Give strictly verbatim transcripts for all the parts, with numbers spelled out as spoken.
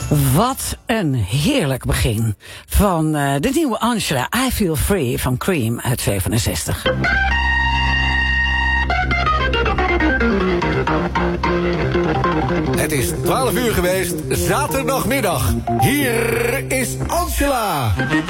Wat een heerlijk begin van uh, de nieuwe Angela, I Feel Free van Cream uit zevenenzestig. Het is twaalf uur geweest, zaterdagmiddag. Hier is Angela.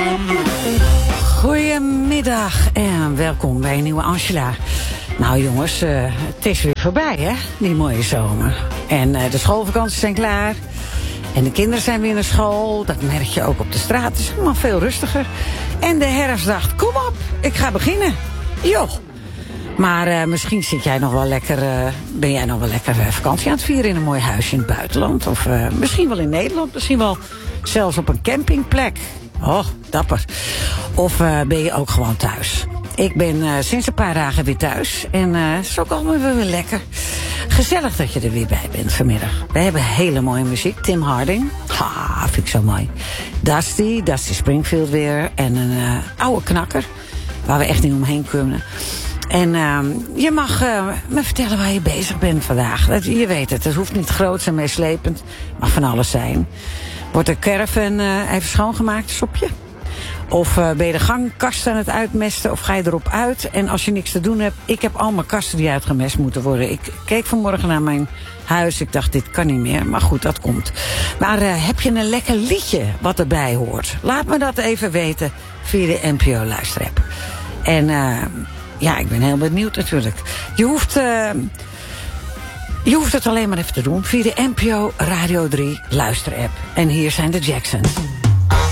Goedemiddag en welkom bij een nieuwe Angela. Nou jongens, uh, het is weer voorbij hè, die mooie zomer. En uh, de schoolvakanties zijn klaar. En de kinderen zijn weer naar school. Dat merk je ook op de straat. Het is allemaal veel rustiger. En de herfst dacht, kom op, ik ga beginnen. Joh. Maar uh, misschien zit jij nog wel lekker, uh, ben jij nog wel lekker uh, vakantie aan het vieren in een mooi huisje in het buitenland. Of uh, misschien wel in Nederland. Misschien wel zelfs op een campingplek. Oh, dapper. Of uh, ben je ook gewoon thuis. Ik ben uh, sinds een paar dagen weer thuis. En uh, het is ook allemaal weer lekker. Gezellig dat je er weer bij bent vanmiddag. We hebben hele mooie muziek. Tim Harding. Ha, vind ik zo mooi. Dusty, Dusty Springfield weer. En een uh, oude knakker. Waar we echt niet omheen kunnen. En uh, je mag uh, me vertellen waar je bezig bent vandaag. Dat, je weet het, het hoeft niet groots en meeslepend. Het mag van alles zijn. Wordt de caravan uh, even schoongemaakt, sopje? Of uh, ben je de gangkast aan het uitmesten? Of ga je erop uit? En als je niks te doen hebt... Ik heb allemaal kasten die uitgemest moeten worden. Ik keek vanmorgen naar mijn huis. Ik dacht, dit kan niet meer. Maar goed, dat komt. Maar uh, heb je een lekker liedje wat erbij hoort? Laat me dat even weten via de N P O-luisterapp. En uh, ja, ik ben heel benieuwd natuurlijk. Je hoeft... Uh, Je hoeft het alleen maar even te doen via de N P O Radio drie luisterapp. En hier zijn de Jacksons.